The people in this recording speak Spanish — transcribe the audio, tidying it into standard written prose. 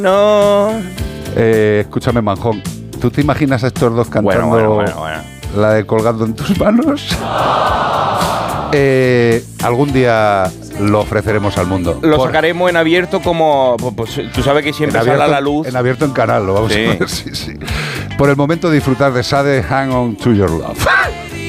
No. Escúchame, Manjón. ¿Tú te imaginas a estos dos cantando Bueno. la de Colgando en tus manos? Algún día lo ofreceremos al mundo. Lo sacaremos en abierto como... Pues, tú sabes que siempre sale a la luz. En abierto en canal, lo vamos a poner, sí. Por el momento disfrutar de Sade, Hang On To Your Love.